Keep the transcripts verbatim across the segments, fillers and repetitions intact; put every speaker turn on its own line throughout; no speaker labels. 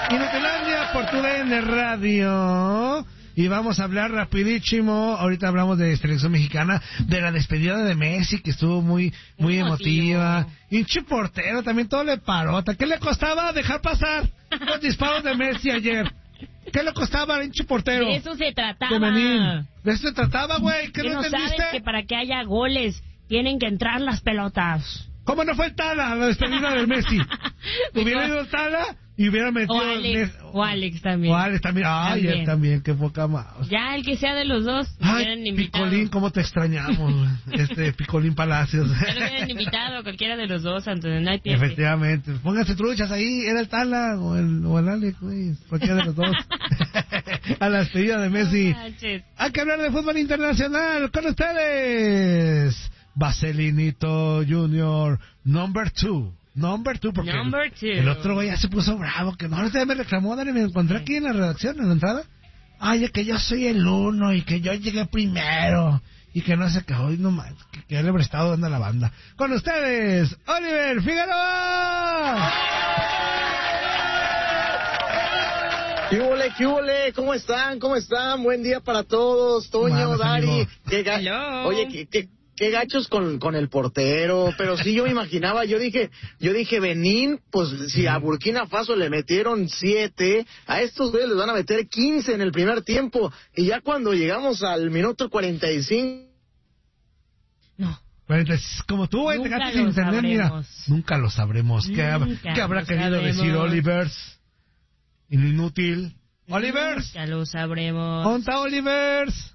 Inutilandia por tu D N Radio. Y vamos a hablar rapidísimo. Ahorita hablamos de selección mexicana, de la despedida de Messi, que estuvo muy muy emotiva. Hinche portero, también todo le paró. ¿Qué le costaba dejar pasar los disparos de Messi ayer? ¿Qué le costaba al hinche portero?
De eso se trataba.
De, de eso se trataba, güey. ¿Qué
¿Que
no
no
entendiste?
sabes que para que haya goles tienen que entrar las pelotas?
¿Cómo no fue el Tala la despedida de Messi? Hubiera ido el Tala y hubiera metido...
O Alex, o Alex también.
O Alex también. Ay, también. Él también, qué poca más.
Ya, el que sea de los dos.
Ay, Picolín, cómo te extrañamos. este, Picolín Palacios.
Ya lo hubieran invitado, cualquiera de los dos, Antonio, no hay pierde.
Efectivamente. Pónganse truchas ahí, era el Tala o el, o el Alex, güey. Cualquiera de los dos. A la despedida de Messi. No, hay que hablar de fútbol internacional con ustedes. Vaselinito Junior, number two. Number two, porque
Number two.
El, el otro güey ya se puso bravo, que no, ahorita me reclamó, Dani, me encontré aquí en la redacción, en la entrada. Ay, que yo soy el uno y que yo llegué primero y que no sé qué, hoy no más, que, que le he prestado dando a la banda. Con ustedes, Oliver Figueroa.
¿Qué huele, qué huele? ¿Cómo están? ¿Cómo están? Buen día para todos. Toño, Dari. Qué ga... Oye, qué, qué, qué gachos con, con el portero. Pero sí, yo me imaginaba, yo dije, yo dije, Benín, pues si a Burkina Faso le metieron siete, a estos güeyes les van a meter quince en el primer tiempo. Y ya cuando llegamos al minuto cuarenta y cinco...
No.
Como tú, güey, te quedaste sin internet, mira. Nunca lo sabremos. ¿Qué,
Nunca
¿qué habrá querido
sabremos.
decir Olivers? Inútil. Olivers.
Ya lo sabremos.
¿Onta Olivers?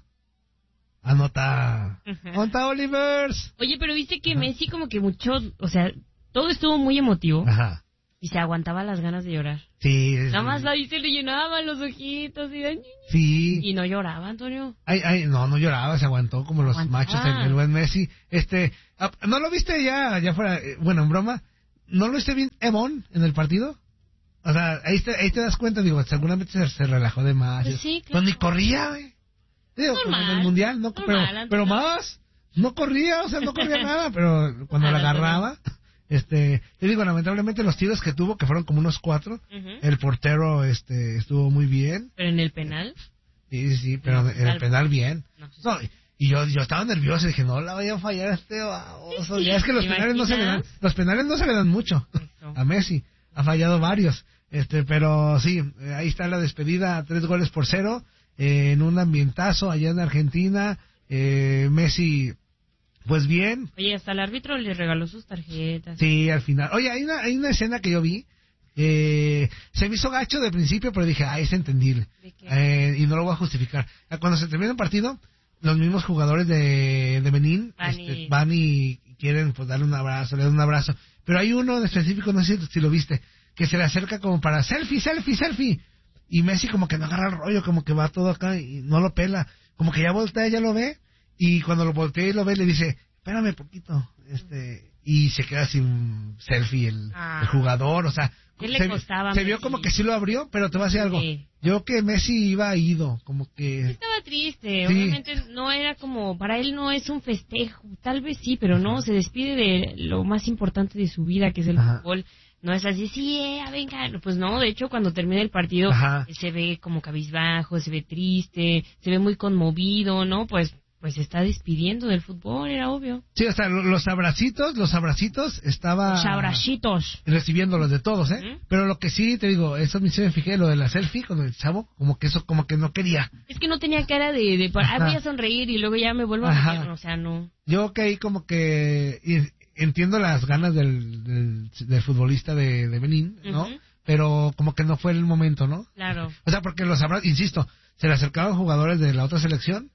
Anota. ¿Onta Olivers?
Oye, pero viste que Ajá. Messi como que mucho, o sea, todo estuvo muy emotivo.
Ajá.
Y se aguantaba las ganas de llorar.
Sí.
Nada
sí.
más ahí se le llenaban los ojitos y...
Sí.
Y no lloraba, Antonio.
Ay, ay, no, no lloraba, se aguantó como los aguantaba. machos el, el buen Messi. Este, ¿no lo viste ya, ya fuera, bueno, en broma? ¿No lo viste bien Emon en el partido? O sea, ahí te, ahí te das cuenta, digo, seguramente se, se relajó de más.
Pues sí, claro.
Pues ni corría, güey. Digo,
normal,
en el mundial, no,
normal,
pero, pero más, no corría, o sea, no corría nada, pero cuando la agarraba, este, te digo, lamentablemente los tiros que tuvo, que fueron como unos cuatro, uh-huh. el portero, este, estuvo muy bien.
¿Pero en el penal?
Sí, sí, pero no, en el penal bien. No, sí. no, y yo, yo estaba nervioso y dije, no la vaya a fallar este baboso. Ya es que los penales no se le dan, los penales no se le dan mucho Eso. a Messi. Ha fallado varios. Este, pero sí, eh, ahí está la despedida, tres goles por cero, eh, en un ambientazo allá en Argentina. Eh, Messi, pues bien.
Oye, hasta el árbitro le regaló sus tarjetas.
Sí, al final. Oye, hay una, hay una escena que yo vi. Eh, se me hizo gacho de principio, pero dije, ah, es entendible. Eh, y no lo voy a justificar. Cuando se termina el partido, los mismos jugadores de, de Benín van, este, y... van y quieren pues darle un abrazo, le dan un abrazo. Pero hay uno en específico, no sé si lo viste, que se le acerca como para selfie, selfie, selfie. Y Messi como que no agarra el rollo, como que va todo acá y no lo pela. Como que ya voltea, ya lo ve. Y cuando lo voltea y lo ve, le dice, espérame poquito. este Y se queda sin selfie el, ah. el jugador, o sea...
¿Qué le
se,
costaba
se vio como que sí lo abrió, pero te voy a decir algo.
Sí.
Yo que Messi iba ido, como que...
Estaba triste,
sí.
obviamente no era como... Para él no es un festejo, tal vez sí, pero no, se despide de lo más importante de su vida, que es el Ajá. fútbol. No es así, sí, eh, venga, pues no, de hecho cuando termina el partido Ajá. se ve como cabizbajo, se ve triste, se ve muy conmovido, ¿no? Pues... Pues se está despidiendo del fútbol, era obvio.
Sí, o sea, los abracitos, los abracitos, estaba...
Los abracitos.
Recibiéndolos de todos, ¿eh? ¿Mm? Pero lo que sí, te digo, eso me, sí me fijé, lo de la selfie con el chavo, como que eso, como que no quería.
Es que no tenía cara de, de ah, voy a sonreír y luego ya me vuelvo Ajá. a meter, o sea, no.
Yo que ahí como que entiendo las ganas del, del, del futbolista de, de Benín, ¿no? Uh-huh. Pero como que no fue el momento, ¿no?
Claro.
O sea, porque los abrazos, insisto, se le acercaban jugadores de la otra selección,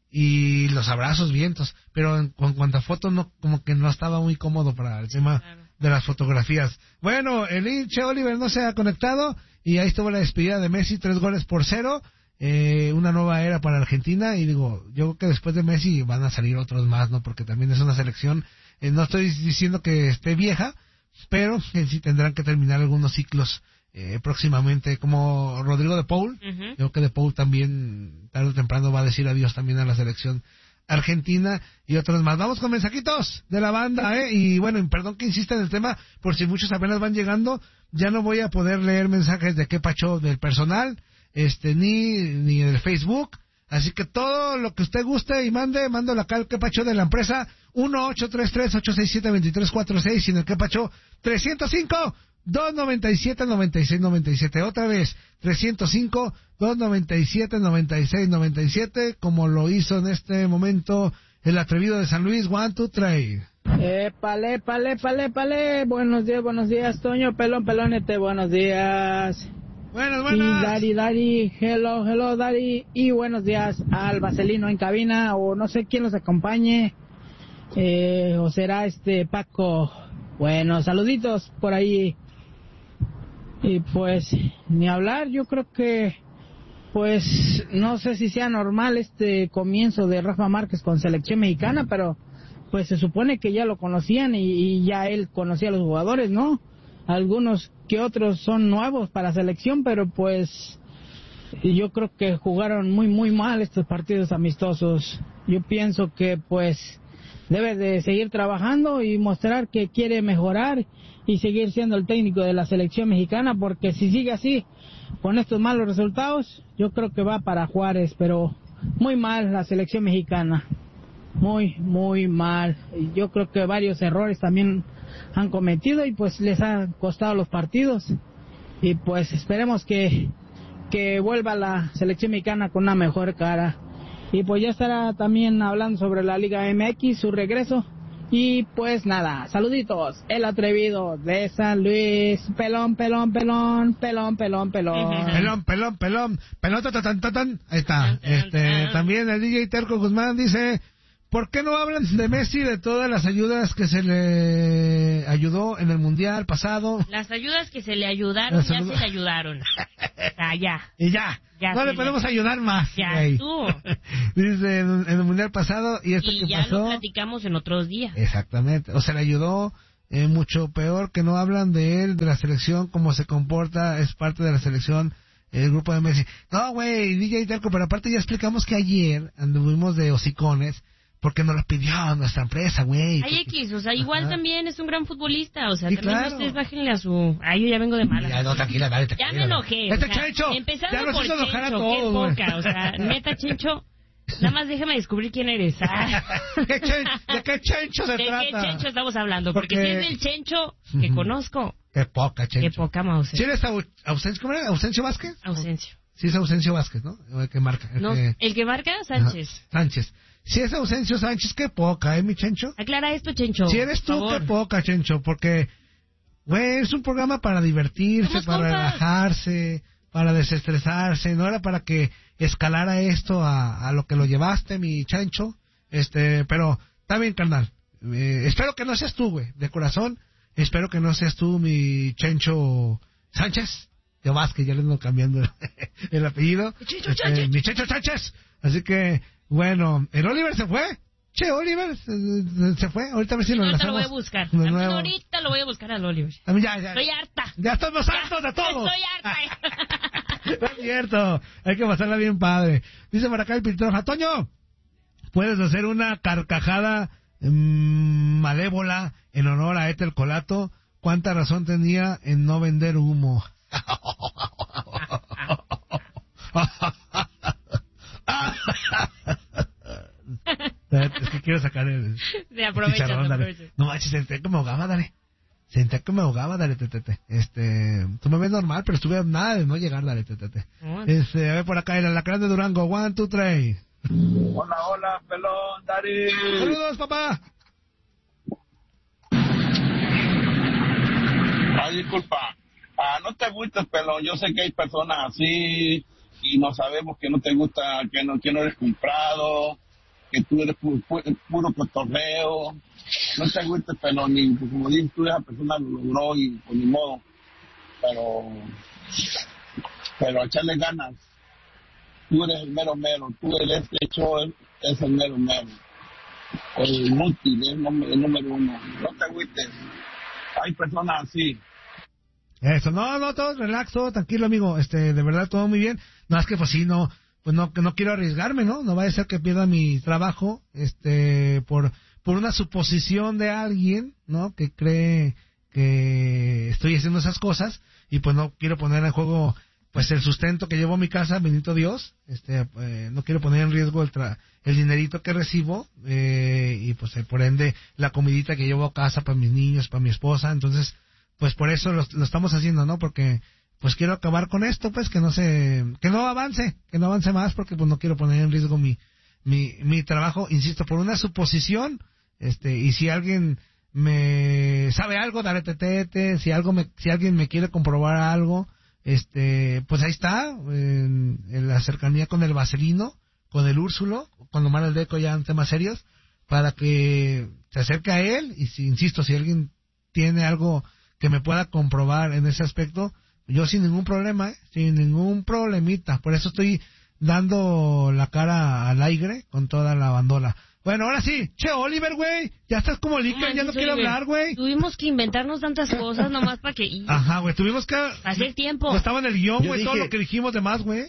y los abrazos, vientos, pero en, en cuanto a fotos no, como que no estaba muy cómodo para el tema claro. de las fotografías. Bueno, el hinche Oliver no se ha conectado y ahí estuvo la despedida de Messi, tres goles por cero, eh, una nueva era para Argentina, y digo, yo creo que después de Messi van a salir otros más, ¿no? Porque también es una selección, eh, no estoy diciendo que esté vieja, pero eh, sí tendrán que terminar algunos ciclos Eh, próximamente, como Rodrigo de Paul. Uh-huh. Yo creo que de Paul también tarde o temprano va a decir adiós también a la selección Argentina y otros más. Vamos con mensajitos de la banda, ¿eh? Y bueno, y perdón que insista en el tema, por si muchos apenas van llegando, ya no voy a poder leer mensajes de qué pacho del personal, este, ni, ni del Facebook. Así que todo lo que usted guste y mande, mándalo acá al quepacho de la empresa uno ocho tres tres ocho seis siete dos tres cuatro seis y en el quepacho trescientos cinco dos noventa y siete noventa y seis noventa y siete. Otra vez, trescientos cinco dos noventa y siete noventa y seis noventa y siete, como lo hizo en este momento el atrevido de San Luis. One, two, three.
Épale, épale, épale, épale. Buenos días, buenos días, Toño, pelón, pelonete, buenos días.
Buenas, buenas.
Y Dari, Dari, hello, hello, Dari. Y buenos días al Vaselino en cabina, o no sé quién los acompañe, eh, o será este Paco. Bueno, saluditos por ahí. Y pues, ni hablar, yo creo que, pues, no sé si sea normal este comienzo de Rafa Márquez con selección mexicana, pero pues se supone que ya lo conocían y, y ya él conocía a los jugadores, ¿no? Algunos que otros son nuevos para selección, pero pues yo creo que jugaron muy muy mal estos partidos amistosos. Yo pienso que pues debe de seguir trabajando y mostrar que quiere mejorar y seguir siendo el técnico de la selección mexicana, porque si sigue así con estos malos resultados, yo creo que va para Juárez, pero muy mal la selección mexicana, muy muy mal. Yo creo que varios errores también han cometido y pues les han costado los partidos, y pues esperemos que que vuelva la selección mexicana con una mejor cara. Y pues ya estará también hablando sobre la Liga M X, su regreso. Y pues nada, saluditos, el atrevido de San Luis, pelón, pelón, pelón, pelón, pelón, pelón.
Pelón, pelón, pelón, pelón, tan, tan, tan, tan. Ahí está. Este, también el D J Terco Guzmán dice, ¿por qué no hablan de Messi, de todas las ayudas que se le ayudó en el Mundial pasado?
Las ayudas que se le ayudaron, ya se le ayudaron. Ah, ya.
Y ya. Ya no le podemos ya ayudar más.
Ya,
güey.
tú.
Dice, en, en el Mundial pasado, y esto
y
que
ya
pasó...
lo platicamos en otros días.
Exactamente. O se le ayudó eh, mucho peor, que no hablan de él, de la selección, cómo se comporta, es parte de la selección, el grupo de Messi. No, güey, D J Terco, pero aparte ya explicamos que ayer anduvimos de hocicones, porque nos lo pidió nuestra empresa, güey.
Hay X, o sea, igual Ajá. también es un gran futbolista, o sea,
sí,
también
claro.
ustedes bájenle a su... Ay, yo ya vengo de mala.
Ya, no, tranquila, dale,
Ya me enojé.
Este
o sea,
Chencho,
empezando
ya nos
por
hizo enojar
Chencho,
a todos,
qué poca, o sea, neta, Chencho, nada más déjame descubrir quién eres. Ah.
¿Qué chen, ¿De qué Chencho se
¿De
trata?
¿De qué Chencho estamos hablando? Porque, Porque si es del Chencho que uh-huh. conozco...
Qué poca, Chencho.
Qué poca, Mauser.
¿Sí eres Ausencio, ¿cómo era? ¿Ausencio Vázquez?
Ausencio.
Sí es Ausencio Vázquez, ¿no? El que marca.
El, no, que... el que marca, Sánchez.
Ajá, Sánchez. Si es Ausencio Sánchez, qué poca, ¿eh, mi Chencho?
Aclara esto, Chencho.
Si eres tú, qué poca, Chencho, porque, güey, es un programa para divertirse, para compas? relajarse, para desestresarse, no era para que escalara esto a, a lo que lo llevaste, mi Chencho, este, pero, está bien, carnal, eh, espero que no seas tú, güey, de corazón, espero que no seas tú, mi Chencho Sánchez, de Vázquez, ya le ando cambiando el, el apellido,
Chencho,
este, mi Chencho Sánchez, así que, bueno, ¿el Oliver se fue? Che, Oliver se, se fue. Ahorita a ver si
sí,
lo
ahorita lo voy a buscar. Ahorita lo voy a buscar al Oliver.
Ya, ya.
Estoy harta.
Ya estamos hartos de todo.
Estoy harta.
No es cierto. Hay que pasarla bien padre. Dice por acá el Pintor, Toño, puedes hacer una carcajada mmm, malévola en honor a Ethel Colato. ¿Cuánta razón tenía en no vender humo? Es que quiero sacar el,
de aprovecha,
el chicharrón,
dale.
No manches, senté que me ahogaba, dale. Senté que me ahogaba, dale, te, te, te. Este, tú me ves normal, pero estuve a nada de no llegar, dale, te, te, te. Oh. Este, a ver por acá, el alacrán de Durango, one, two, three.
Hola, hola, pelón, Dari.
Saludos, papá.
Ay, disculpa. Ah, no te gustes, pelón. Yo sé que hay personas así y no sabemos que no te gusta, que no, que no eres comprado, que tú eres pu- pu- puro cotorreo. No te gustes, pelón. Ni, como dices, tú esa persona lo logró y pues ni modo. Pero, pero echarle ganas. Tú eres el mero mero. Tú eres, de hecho, es el mero mero. El inútil, el número, el número uno. No te agüites. Hay personas así.
Eso, no, no, todo relax, todo tranquilo, amigo. Este, de verdad, todo muy bien. No, es que pues sí, no, pues no, que no quiero arriesgarme, ¿no? No vaya a ser que pierda mi trabajo, este, por, por una suposición de alguien, ¿no? Que cree que estoy haciendo esas cosas y pues no quiero poner en juego, pues el sustento que llevo a mi casa, bendito Dios, este, eh, no quiero poner en riesgo el tra- el dinerito que recibo, eh, y pues eh, por ende la comidita que llevo a casa para mis niños, para mi esposa, entonces, pues por eso lo, lo estamos haciendo, ¿no? Porque pues quiero acabar con esto, pues que no se, que no avance, que no avance más, porque pues no quiero poner en riesgo mi, mi, mi trabajo, insisto, por una suposición, este, y si alguien me sabe algo, dale tetete, si algo me, si alguien me quiere comprobar algo, este, pues ahí está, en, en la cercanía con el Vaselino, con el Úrsulo, con Omar el Deco ya en temas serios, para que se acerque a él, y si, insisto, si alguien tiene algo que me pueda comprobar en ese aspecto, yo sin ningún problema, ¿eh? Sin ningún problemita. Por eso estoy dando la cara al aire con toda la bandola. Bueno, ahora sí. Che, Oliver, güey. Ya estás como líquido, ya no quiero hablar, güey.
Tuvimos que inventarnos tantas cosas nomás para que...
Ajá, güey. Tuvimos que...
hacer tiempo.
No estaba en el guión, güey,
dije...
todo lo que dijimos de más, güey.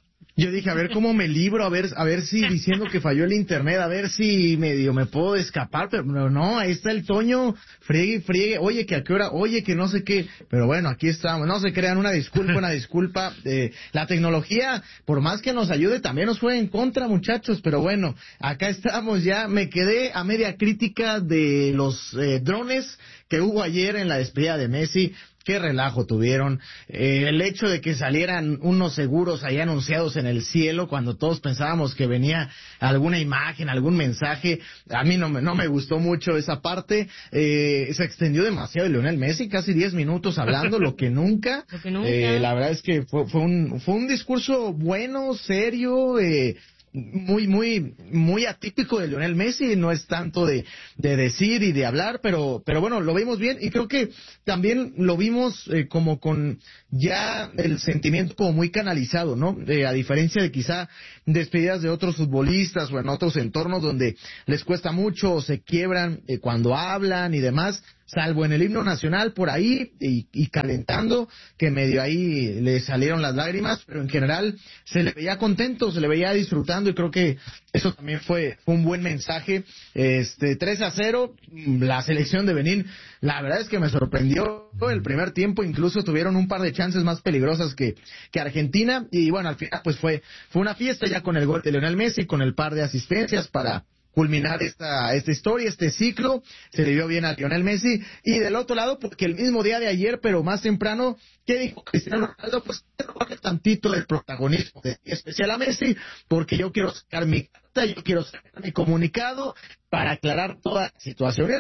Yo dije, a ver cómo me libro, a ver a ver si diciendo que falló el internet, a ver si medio me puedo escapar, pero no, ahí está el Toño, friegue, friegue, oye, que a qué hora, oye, que no sé qué, pero bueno, aquí estamos, no se crean, una disculpa, una disculpa, eh, la tecnología, por más que nos ayude, también nos fue en contra, muchachos, pero bueno, acá estamos ya, me quedé a media crítica de los eh, drones que hubo ayer en la despedida de Messi. Qué relajo tuvieron. Eh, el hecho de que salieran unos seguros ahí anunciados en el cielo cuando todos pensábamos que venía alguna imagen, algún mensaje, a mí no me, no me gustó mucho esa parte. Eh, se extendió demasiado de Lionel Messi, casi diez minutos hablando, lo que nunca.
Lo que nunca.
Eh, la verdad es que fue, fue, un, fue un discurso bueno, serio, eh, muy muy muy atípico de Lionel Messi, no es tanto de, de decir y de hablar, pero pero bueno, lo vimos bien y creo que también lo vimos eh, como con ya el sentimiento como muy canalizado, ¿no? Eh, a diferencia de quizá despedidas de otros futbolistas o en otros entornos donde les cuesta mucho o se quiebran eh, cuando hablan y demás, salvo en el himno nacional por ahí y, y calentando, que medio ahí le salieron las lágrimas, pero en general se le veía contento, se le veía disfrutando y creo que eso también fue, fue un buen mensaje. Este tres a cero, la selección de Benín, la verdad es que me sorprendió el primer tiempo, incluso tuvieron un par de chances más peligrosas que, que Argentina y bueno, al final pues fue, fue una fiesta ya con el gol de Lionel Messi, con el par de asistencias para culminar esta esta historia, este ciclo, se le vio bien a Lionel Messi, y del otro lado, porque el mismo día de ayer, pero más temprano, ¿qué dijo Cristiano Ronaldo? Pues robarle tantito del protagonismo, de, especial a Messi, porque yo quiero sacar mi carta, yo quiero sacar mi comunicado para aclarar toda la situación.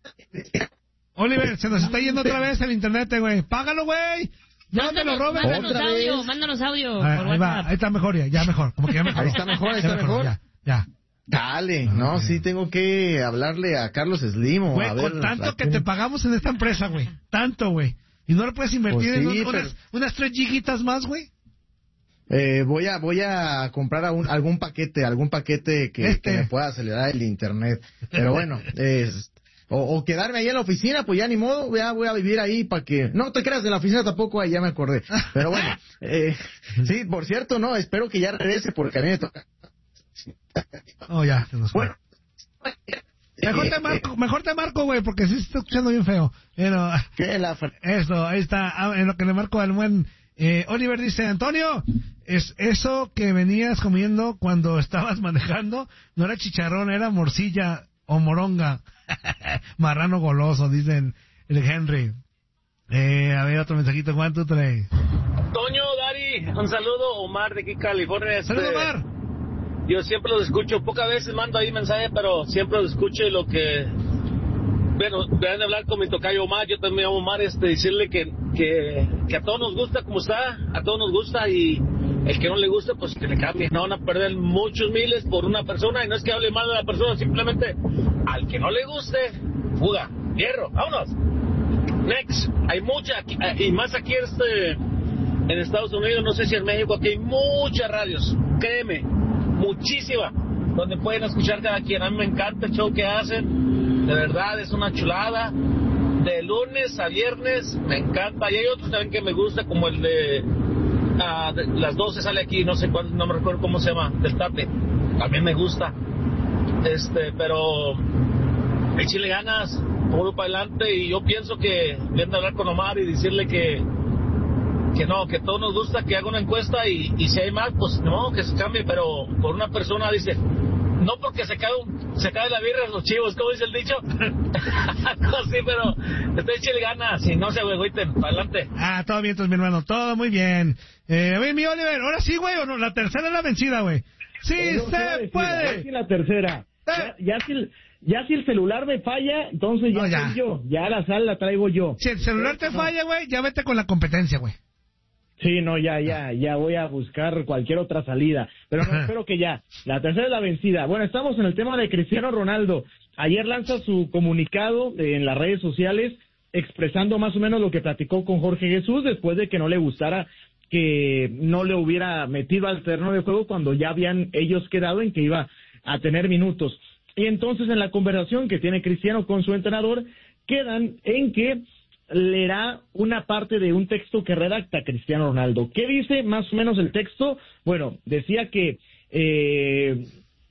Oliver, se nos está yendo otra vez el internet, güey. Págalo, güey. Ya te lo roben.
Mándanos
¿Otra
audio,
vez?
mándanos audio.
Ahí,
por
ahí va,
WhatsApp.
ahí está mejor ya, ya mejor, como que ya mejor.
Ahí está mejor, ahí está mejor.
Ya, ya.
Dale, no,
Ok.
sí tengo que hablarle a Carlos Slim o
Güey,
a ver.
con tanto
a
que
quién-
te pagamos en esta empresa, güey. Tanto, güey. Y no le puedes invertir
Pues
en
sí,
un- unas,
pero-
unas tres gigitas más, güey.
Eh, voy a voy a comprar a un- algún paquete, algún paquete que,
Este.
que me pueda acelerar el internet. Pero bueno, es, o, o quedarme ahí en la oficina, pues ya ni modo, ya voy a vivir ahí para que... No te creas, en la oficina tampoco, ahí ya me acordé. Pero bueno, eh, sí, por cierto, no, espero que ya regrese porque a mí me toca...
Oh, ya, se nos fue.
Bueno.
Mejor te marco, mejor te marco, güey, porque sí se está escuchando bien feo. Pero,
Que la fre-
eso, ahí está, ah, en lo que le marco al buen eh, Oliver dice, Antonio, es eso que venías comiendo cuando estabas manejando, no era chicharrón, era morcilla o moronga. Marrano goloso, dicen el Henry. Eh, a ver, otro mensajito, one, two, three.
Toño, Dari, un saludo, Omar de aquí, California. Este,
Saludos, Omar.
Yo siempre los escucho, pocas veces mando ahí mensaje, pero siempre los escucho y lo que... Bueno, deben de hablar con mi tocayo Omar, yo también me llamo Omar, este, decirle que, que, que a todos nos gusta como está, a todos nos gusta y el que no le gusta, pues que le cambie. No van a perder muchos miles por una persona y no es que hable mal de la persona, simplemente al que no le guste, fuga, hierro, vámonos. Next, hay mucha, aquí, y más aquí este, en Estados Unidos, no sé si en México, aquí hay muchas radios, créeme, muchísimas, donde pueden escuchar cada quien. A mí me encanta el show que hacen, de verdad es una chulada, de lunes a viernes, me encanta, y hay otros también que me gusta, como el de uh, de, las doce sale aquí, no sé cuál, no me recuerdo cómo se llama, del Tate, también me gusta, este, pero échale ganas, puro para adelante, y yo pienso que deben de hablar con Omar y decirle que que no, que todos nos gusta que haga una encuesta y, y si hay más, pues no, que se cambie, pero por una persona dice, no porque se cae, un, se cae la birra los chivos, ¿cómo dice el dicho? No, sí, pero usted échale ganas y no se agüiten, para adelante.
Ah, todo bien, entonces, mi hermano, todo muy bien. Eh, oye, mi Oliver, ahora sí, güey, o no, la tercera es la vencida, güey. Sí,
no,
se
decir,
puede.
Sí, la tercera.
Eh.
Ya, ya, si el, ya si el celular me falla, entonces ya,
no, ya.
soy yo, ya la sal la traigo yo.
Si el celular te
no.
falla, güey, ya vete con la competencia, güey.
Sí, no, ya, ya, ya voy a buscar cualquier otra salida. Pero no, espero que ya. La tercera es la vencida. Bueno, estamos en el tema de Cristiano Ronaldo. Ayer lanza su comunicado en las redes sociales expresando más o menos lo que platicó con Jorge Jesús después de que no le gustara que no le hubiera metido al terreno de juego cuando ya habían ellos quedado en que iba a tener minutos. Y entonces en la conversación que tiene Cristiano con su entrenador, quedan en que leerá una parte de un texto que redacta Cristiano Ronaldo. ¿Qué dice más o menos el texto? Bueno, decía que eh,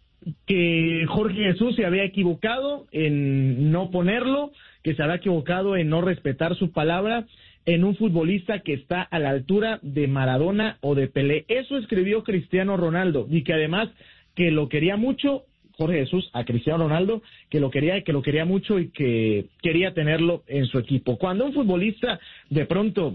que Jorge Jesús se había equivocado en no ponerlo, que se había equivocado en no respetar su palabra en un futbolista que está a la altura de Maradona o de Pelé. Eso escribió Cristiano Ronaldo, y que además que lo quería mucho Jorge Jesús a Cristiano Ronaldo, que lo quería y que lo quería mucho y que quería tenerlo en su equipo. Cuando un futbolista de pronto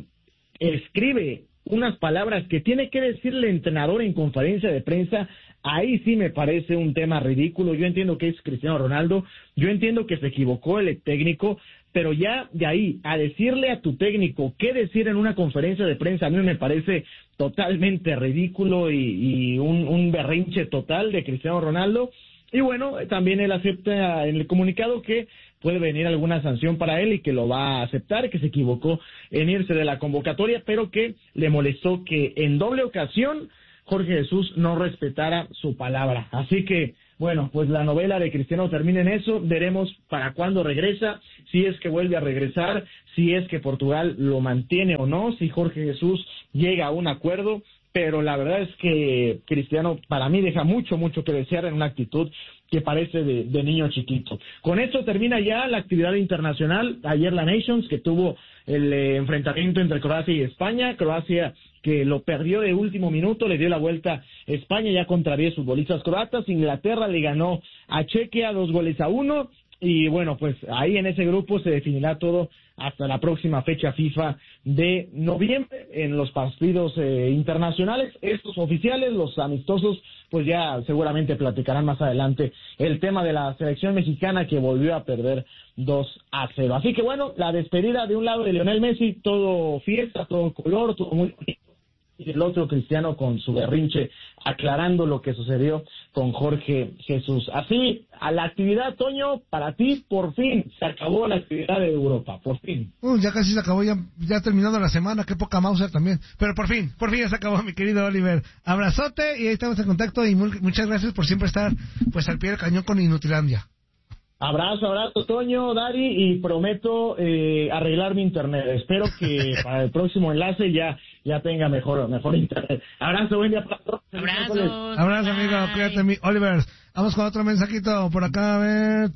escribe unas palabras que tiene que decirle el entrenador en conferencia de prensa, ahí sí me parece un tema ridículo. Yo entiendo que es Cristiano Ronaldo, yo entiendo que se equivocó el técnico, pero ya de ahí a decirle a tu técnico qué decir en una conferencia de prensa, a mí me parece totalmente ridículo y, y un, un berrinche total de Cristiano Ronaldo. Y bueno, también él acepta en el comunicado que puede venir alguna sanción para él y que lo va a aceptar, que se equivocó en irse de la convocatoria, pero que le molestó que en doble ocasión Jorge Jesús no respetara su palabra. Así que, bueno, pues la novela de Cristiano termina en eso. Veremos para cuándo regresa, si es que vuelve a regresar, si es que Portugal lo mantiene o no, si Jorge Jesús llega a un acuerdo. Pero la verdad es que Cristiano para mí deja mucho, mucho que desear en una actitud que parece de, de niño chiquito. Con esto termina ya la actividad internacional. Ayer la Nations, que tuvo el eh, enfrentamiento entre Croacia y España. Croacia que lo perdió de último minuto, le dio la vuelta a España ya contra diez futbolistas croatas. Inglaterra le ganó a Chequia dos goles a uno. Y bueno, pues ahí en ese grupo se definirá todo hasta la próxima fecha FIFA de noviembre en los partidos eh, internacionales. Estos oficiales, los amistosos, pues ya seguramente platicarán más adelante el tema de la selección mexicana que volvió a perder dos a cero. Así que bueno, la despedida de un lado de Lionel Messi, todo fiesta, todo color, todo muy bonito. Y el otro Cristiano con su berrinche aclarando lo que sucedió con Jorge Jesús. Así, a la actividad, Toño, para ti, por fin, se acabó la actividad de Europa, por fin.
Uh, ya casi se acabó, ya, ya terminando la semana, qué poca Mauser también. Pero por fin, por fin ya se acabó, mi querido Oliver. Abrazote y ahí estamos en contacto y muy, muchas gracias por siempre estar pues al pie del cañón con Inutilandia.
Abrazo, abrazo, Toño, Dari, y prometo eh, arreglar mi internet. Espero que para el próximo enlace ya ya tenga mejor mejor internet. Abrazo, buen día para todos.
Abrazo.
Abrazo, amigo, cuídate, mi Oliver. Vamos con otro mensajito por acá, a ver.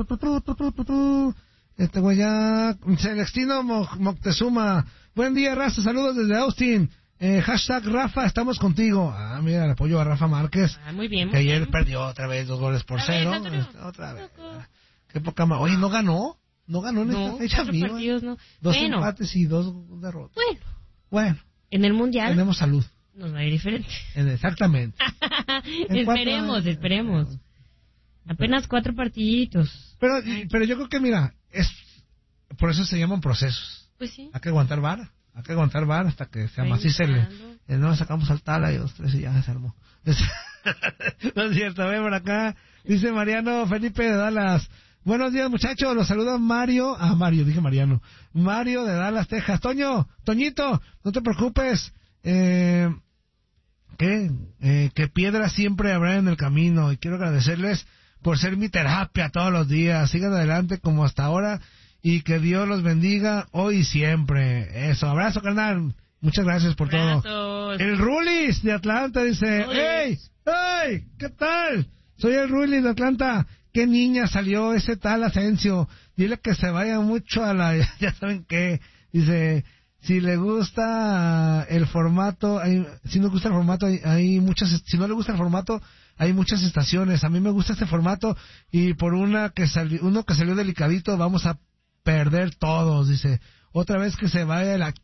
Este güey ya... Celestino Moctezuma. Buen día, raza, saludos desde Austin. Eh, hashtag Rafa, estamos contigo. Ah, mira, el apoyo a Rafa Márquez.
Ah, muy bien. Muy
que ayer
bien.
Perdió otra vez dos goles por
Otra
cero.
vez, otra vez.
Otra vez. Qué poca más. Oye, ¿no ganó? ¿No ganó en
No,
esta fecha
cuatro
viva?
partidos no.
Dos
Bueno.
empates y dos derrotas.
Bueno,
Bueno,
en el Mundial
tenemos salud.
nos va a ir diferente.
En- Exactamente. En cuatro
Esperemos,
años.
esperemos. Apenas cuatro partiditos.
Pero, pero yo creo que, mira, es por eso se llaman procesos.
Pues sí.
Hay que aguantar vara. Hay que aguantar vara hasta que se amacice el... Eh, no, sacamos al Tala y dos, tres y ya se armó. No es cierto, ve por acá. Dice Mariano Felipe de Dallas. Buenos días, muchachos. Los saluda Mario. Ah, Mario, dije Mariano. Mario de Dallas, Texas. Toño, Toñito, no te preocupes. Eh, ¿Qué? Eh, que piedras siempre habrá en el camino. Y quiero agradecerles por ser mi terapia todos los días. Sigan adelante como hasta ahora. Y que Dios los bendiga hoy y siempre. Eso. Abrazo, carnal. Muchas gracias por
Abrazo.
todo.
Saludos.
El Rulis de Atlanta dice, ¡Hey! ¡Hey! ¿Qué tal? Soy el Rulis de Atlanta. ¿Qué niña salió ese tal Asensio? Dile que se vaya mucho a la... Ya saben qué. Dice, si le gusta el formato, hay, si no gusta el formato, hay, hay muchas... Si no le gusta el formato, hay muchas estaciones. A mí me gusta este formato y por una que salió, uno que salió delicadito, vamos a perder todos, dice. Otra vez que se vaya la...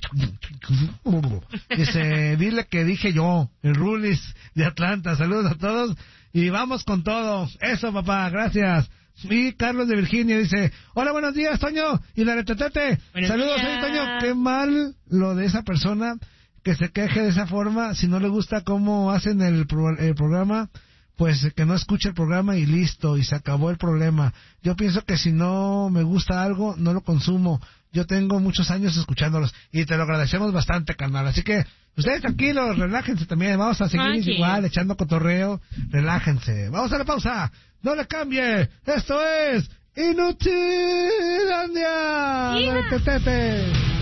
Dice, dile que dije yo, el Rulis de Atlanta. Saludos a todos y vamos con todo. Eso, papá, gracias. Y Carlos de Virginia dice, hola, buenos días, Toño y la retetete. Saludos, días. Toño. Qué mal lo de esa persona que se queje de esa forma. Si no le gusta cómo hacen el, pro- el programa, pues que no escuche el programa y listo, y se acabó el problema. Yo pienso que si no me gusta algo, no lo consumo. Yo tengo muchos años escuchándolos y te lo agradecemos bastante, carnal. Así que ustedes tranquilos, relájense también. Vamos a seguir Manches. igual, echando cotorreo. Relájense. Vamos a la pausa. No le cambie. Esto es Inutilandia.